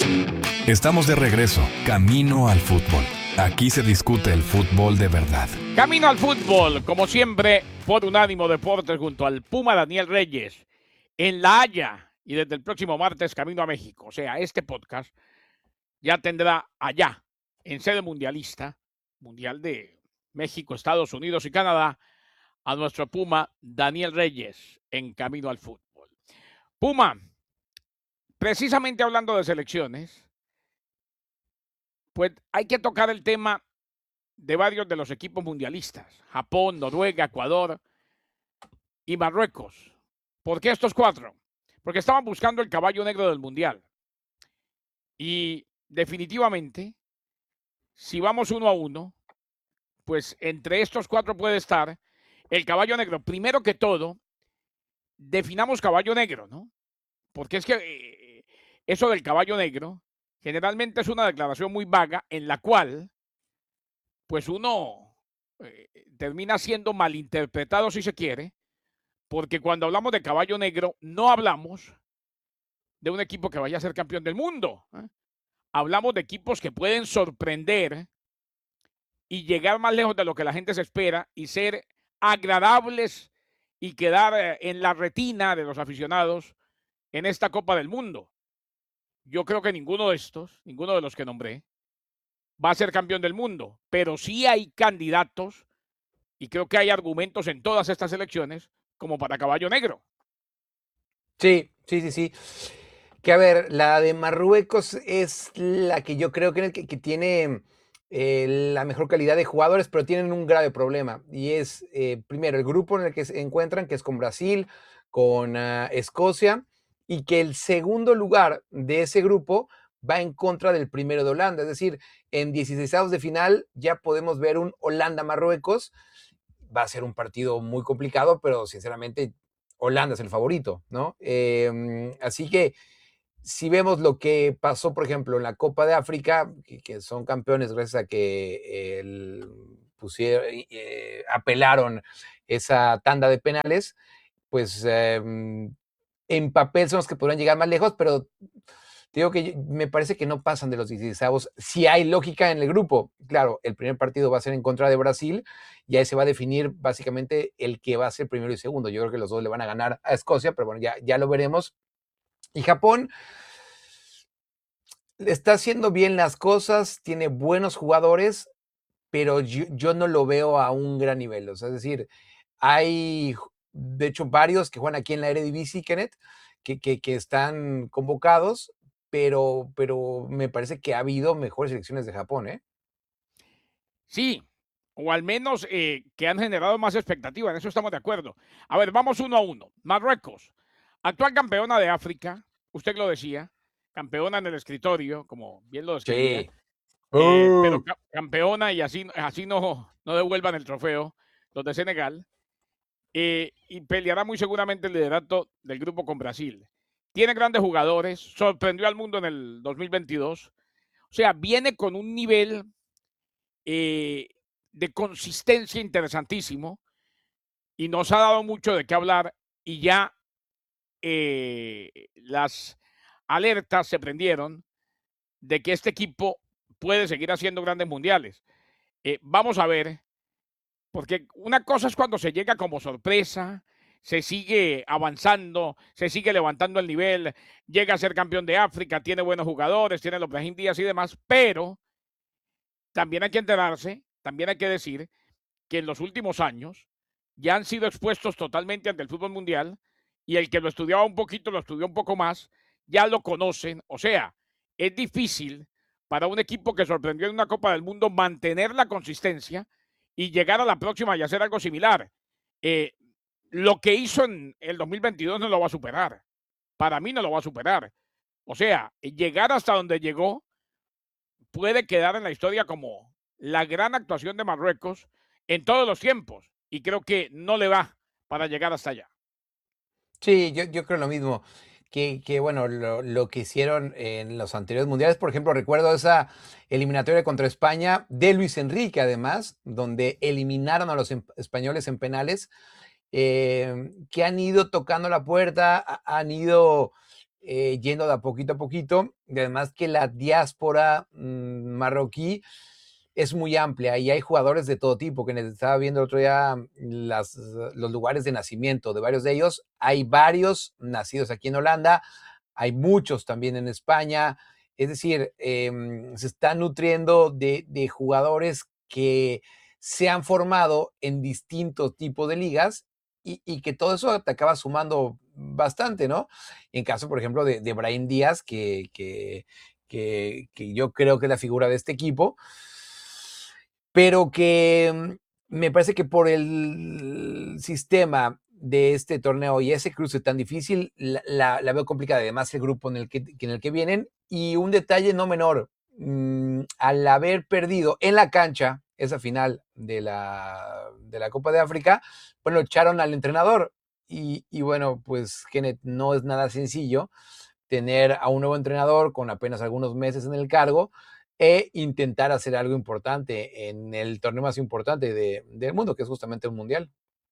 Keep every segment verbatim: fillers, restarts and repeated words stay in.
Estamos de regreso, camino al fútbol. Aquí se discute el fútbol de verdad. Camino al fútbol, como siempre, por Unánimo Deportes junto al Puma Daniel Reyes, en La Haya, y desde el próximo martes camino a México. O sea, este podcast ya tendrá allá, en sede mundialista, Mundial de México, Estados Unidos y Canadá, a nuestro Puma Daniel Reyes en Camino al Fútbol. Puma, precisamente hablando de selecciones, pues hay que tocar el tema de varios de los equipos mundialistas: Japón, Noruega, Ecuador y Marruecos. ¿Por qué estos cuatro? Porque estaban buscando el caballo negro del mundial. Y definitivamente, si vamos uno a uno, pues entre estos cuatro puede estar el caballo negro. Primero que todo, definamos caballo negro, ¿no? Porque es que eh, eso del caballo negro generalmente es una declaración muy vaga en la cual pues uno eh, termina siendo malinterpretado, si se quiere, porque cuando hablamos de caballo negro no hablamos de un equipo que vaya a ser campeón del mundo, ¿eh? Hablamos de equipos que pueden sorprender y llegar más lejos de lo que la gente se espera y ser agradables y quedar eh, en la retina de los aficionados en esta Copa del Mundo. Yo creo que ninguno de estos, ninguno de los que nombré, va a ser campeón del mundo, pero sí hay candidatos y creo que hay argumentos en todas estas elecciones como para caballo negro. Sí, sí, sí, sí. Que a ver, la de Marruecos es la que yo creo que, que, que tiene eh, la mejor calidad de jugadores, pero tienen un grave problema. Y es, eh, primero, el grupo en el que se encuentran, que es con Brasil, con uh, Escocia, y que el segundo lugar de ese grupo va en contra del primero de Holanda. Es decir, en dieciseisavos de final ya podemos ver un Holanda-Marruecos. Va a ser un partido muy complicado, pero sinceramente Holanda es el favorito, ¿no? Eh, así que si vemos lo que pasó, por ejemplo, en la Copa de África, que, que son campeones gracias a que el, pusieron, eh, apelaron esa tanda de penales, pues eh, en papel son los que podrían llegar más lejos, pero te digo que me parece que no pasan de los dieciseisavos. Si hay lógica en el grupo, claro, el primer partido va a ser en contra de Brasil y ahí se va a definir básicamente el que va a ser primero y segundo. Yo creo que los dos le van a ganar a Escocia, pero bueno, ya, ya lo veremos. Y Japón está haciendo bien las cosas, tiene buenos jugadores, pero yo, yo no lo veo a un gran nivel. O sea, es decir, hay, de hecho, varios que juegan aquí en la Eredivisie, Kenneth, que, que, que están convocados, pero, pero me parece que ha habido mejores selecciones de Japón, ¿eh? Sí, o al menos eh, que han generado más expectativa, en eso estamos de acuerdo. A ver, vamos uno a uno. Marruecos, actual campeona de África, usted lo decía, campeona en el escritorio, como bien lo describía, Sí. eh, pero Uh. ca campeona y así, así no, no devuelvan el trofeo los de Senegal, eh, y peleará muy seguramente el liderato del grupo con Brasil. Tiene grandes jugadores, sorprendió al mundo en el dos mil veintidós, o sea, viene con un nivel eh, de consistencia interesantísimo y nos ha dado mucho de qué hablar y ya eh, las alertas se prendieron de que este equipo puede seguir haciendo grandes mundiales. Eh, vamos a ver, porque una cosa es cuando se llega como sorpresa, se sigue avanzando, se sigue levantando el nivel, llega a ser campeón de África, tiene buenos jugadores, tiene los Brahim Díaz y demás, pero también hay que enterarse, también hay que decir que en los últimos años ya han sido expuestos totalmente ante el fútbol mundial y el que lo estudiaba un poquito, lo estudió un poco más, ya lo conocen. O sea, es difícil para un equipo que sorprendió en una Copa del Mundo mantener la consistencia y llegar a la próxima y hacer algo similar. Eh, lo que hizo en el dos mil veintidós no lo va a superar. Para mí no lo va a superar. O sea, llegar hasta donde llegó puede quedar en la historia como la gran actuación de Marruecos en todos los tiempos. Y creo que no le va para llegar hasta allá. Sí, yo, yo creo lo mismo. Que, que bueno, lo, lo que hicieron en los anteriores mundiales, por ejemplo, recuerdo esa eliminatoria contra España de Luis Enrique, además, donde eliminaron a los em- españoles en penales, eh, que han ido tocando la puerta, ha- han ido eh, yendo de a poquito a poquito, y además que la diáspora mmm, marroquí es muy amplia y hay jugadores de todo tipo, que estaba viendo el otro día las, los lugares de nacimiento de varios de ellos. Hay varios nacidos aquí en Holanda, hay muchos también en España, es decir, eh, se están nutriendo de, de jugadores que se han formado en distintos tipos de ligas y, y, que todo eso te acaba sumando bastante, ¿no? En caso, por ejemplo, de, de Brahim Díaz, que, que, que, que yo creo que es la figura de este equipo, pero que me parece que por el sistema de este torneo y ese cruce tan difícil, la, la, la veo complicada, además el grupo en el, que, en el que vienen. Y un detalle no menor, mmm, al haber perdido en la cancha esa final de la, de la Copa de África, bueno, echaron al entrenador. Y, y bueno, pues Kenneth, no es nada sencillo tener a un nuevo entrenador con apenas algunos meses en el cargo e intentar hacer algo importante en el torneo más importante de, del mundo, que es justamente un mundial.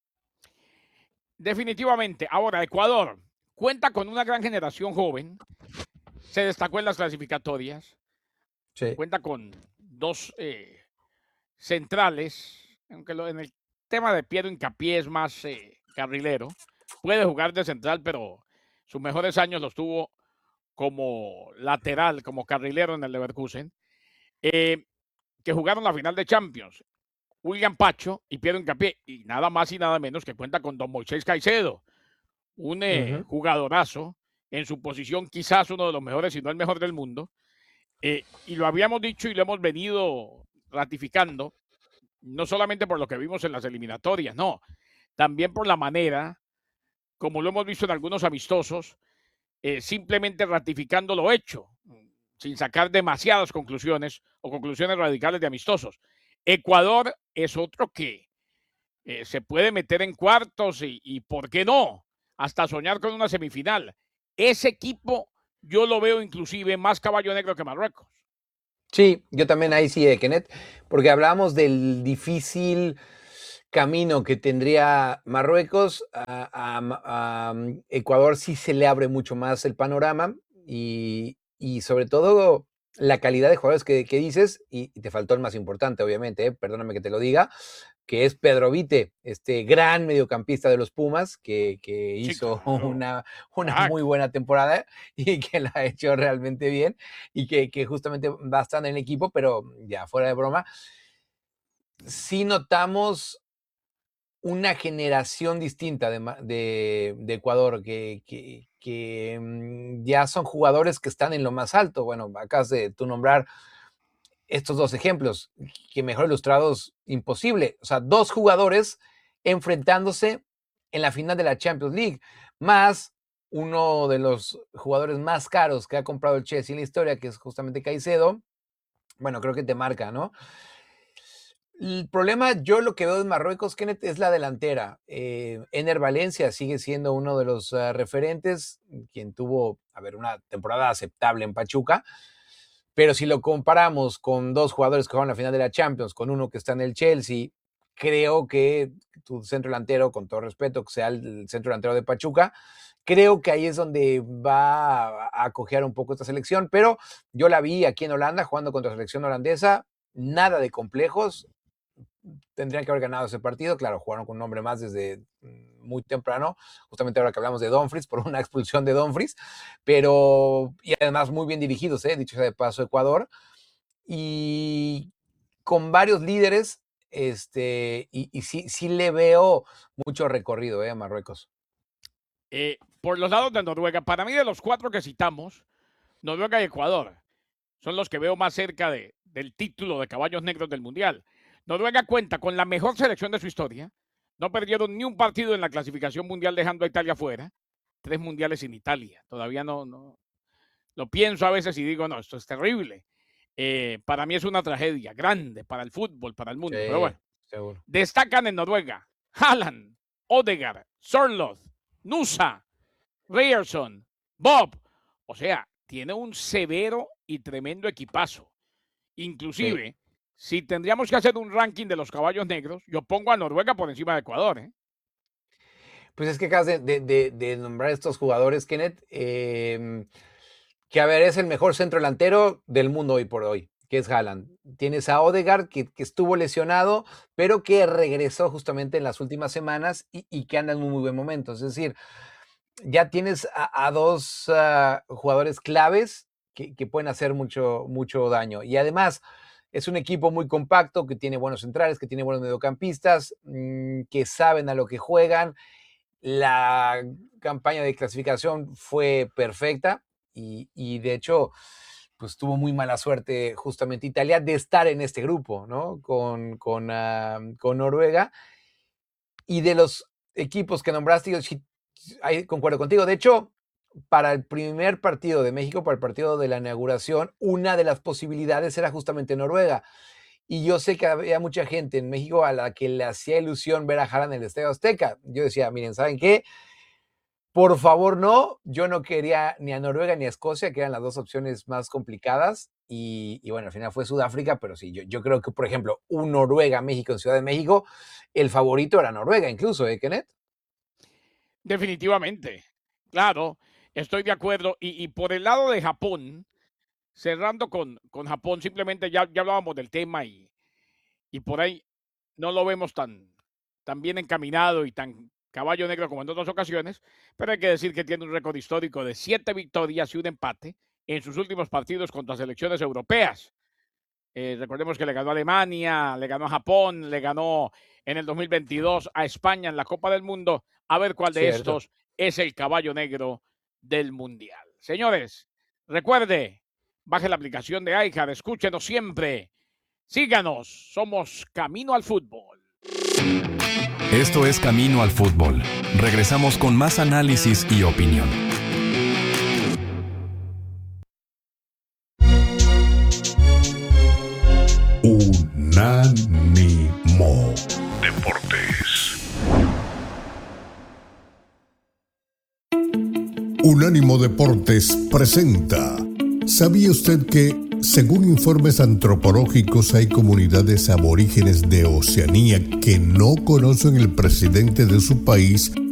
Definitivamente. Ahora, Ecuador cuenta con una gran generación joven, se destacó en las clasificatorias, sí. Cuenta con dos eh, centrales, aunque lo, en el tema de Piero Hincapié es más eh, carrilero, puede jugar de central, pero sus mejores años los tuvo como lateral, como carrilero en el Leverkusen, eh, que jugaron la final de Champions. William Pacho y Piero Hincapié, y nada más y nada menos que cuenta con don Moisés Caicedo, un eh, uh-huh. jugadorazo en su posición, quizás uno de los mejores, si no el mejor del mundo, eh, y lo habíamos dicho y lo hemos venido ratificando, no solamente por lo que vimos en las eliminatorias, no, también por la manera, como lo hemos visto en algunos amistosos, eh, simplemente ratificando lo hecho, sin sacar demasiadas conclusiones o conclusiones radicales de amistosos. Ecuador es otro que eh, se puede meter en cuartos y, y, ¿por qué no? Hasta soñar con una semifinal. Ese equipo yo lo veo inclusive más caballo negro que Marruecos. Sí, yo también ahí sí, Kenneth, porque hablábamos del difícil camino que tendría Marruecos. A, a, a Ecuador sí se le abre mucho más el panorama y, y sobre todo la calidad de jugadores que, que dices, y, y te faltó el más importante, obviamente, ¿eh? Perdóname que te lo diga, que es Pedro Vite, este gran mediocampista de los Pumas, que, que hizo sí, claro. una, una muy buena temporada y que la ha hecho realmente bien, y que, que justamente va a estar en el equipo, pero ya fuera de broma, sí notamos una generación distinta de, de, de Ecuador, que, que, que ya son jugadores que están en lo más alto. Bueno, acabas de tú nombrar estos dos ejemplos, que mejor ilustrados imposible. O sea, dos jugadores enfrentándose en la final de la Champions League, más uno de los jugadores más caros que ha comprado el Chelsea en la historia, que es justamente Caicedo. Bueno, creo que te marca, ¿no? El problema, yo lo que veo en Marruecos, Kenneth, es la delantera. Eh, Ener Valencia sigue siendo uno de los uh, referentes, quien tuvo, a ver, una temporada aceptable en Pachuca. Pero si lo comparamos con dos jugadores que juegan la final de la Champions, con uno que está en el Chelsea, creo que tu centro delantero, con todo respeto, que sea el centro delantero de Pachuca, creo que ahí es donde va a acoger un poco esta selección. Pero yo la vi aquí en Holanda jugando contra la selección holandesa, nada de complejos. Tendrían que haber ganado ese partido. Claro, jugaron con un hombre más desde muy temprano, justamente ahora que hablamos de Dumfries, por una expulsión de Dumfries, pero, y además muy bien dirigidos, ¿eh? Dicho sea de paso, Ecuador, y con varios líderes, este, y, y sí, sí le veo mucho recorrido, ¿eh? A Marruecos. Eh, por los lados de Noruega, para mí de los cuatro que citamos, Noruega y Ecuador son los que veo más cerca de, del título de caballos negros del Mundial. Noruega cuenta con la mejor selección de su historia. No perdieron ni un partido en la clasificación mundial dejando a Italia fuera. Tres mundiales sin Italia. Todavía no, no. Lo pienso a veces y digo, no, esto es terrible. Eh, para mí es una tragedia grande para el fútbol, para el mundo. Sí, pero bueno, seguro. Destacan en Noruega Haaland, Odegaard, Sørloth, Nusa, Ryerson, Bob. O sea, tiene un severo y tremendo equipazo. Inclusive, sí. Si tendríamos que hacer un ranking de los caballos negros, yo pongo a Noruega por encima de Ecuador, ¿eh? Pues es que acabas de, de, de, de nombrar estos jugadores, Kenneth, eh, que a ver, es el mejor centro delantero del mundo hoy por hoy, que es Haaland. Tienes a Odegaard, que, que estuvo lesionado, pero que regresó justamente en las últimas semanas y, y que anda en un muy buen momento. Es decir, ya tienes a, a dos uh, jugadores claves que, que pueden hacer mucho, mucho daño. Y además, es un equipo muy compacto, que tiene buenos centrales, que tiene buenos mediocampistas, mmm, que saben a lo que juegan. La campaña de clasificación fue perfecta y, y de hecho, pues tuvo muy mala suerte justamente Italia de estar en este grupo, ¿no? Con, con, uh, con Noruega. Y de los equipos que nombraste, yo sí, ahí concuerdo contigo. De hecho, para el primer partido de México, para el partido de la inauguración, una de las posibilidades era justamente Noruega. Y yo sé que había mucha gente en México a la que le hacía ilusión ver a Haaland en el Estadio Azteca. Yo decía, miren, ¿saben qué? Por favor, no. Yo no quería ni a Noruega ni a Escocia, que eran las dos opciones más complicadas. Y, y bueno, al final fue Sudáfrica, pero sí, yo, yo creo que, por ejemplo, un Noruega-México en Ciudad de México, el favorito era Noruega incluso, ¿eh, Kenneth? Definitivamente. Claro, estoy de acuerdo. Y, y por el lado de Japón, cerrando con, con Japón, simplemente ya, ya hablábamos del tema y, y por ahí no lo vemos tan, tan bien encaminado y tan caballo negro como en otras ocasiones, pero hay que decir que tiene un récord histórico de siete victorias y un empate en sus últimos partidos contra selecciones europeas. Eh, recordemos que le ganó a Alemania, le ganó a Japón, le ganó en el dos mil veintidós a España en la Copa del Mundo. A ver cuál de Cierto. estos es el caballo negro del Mundial. Señores, recuerde, baje la aplicación de iHeart, escúchenos siempre. Síganos, somos Camino al Fútbol. Esto es Camino al Fútbol. Regresamos con más análisis y opinión. Unánimo Deportes. Unánimo Deportes presenta. ¿Sabía usted que, según informes antropológicos, hay comunidades aborígenes de Oceanía que no conocen el presidente de su país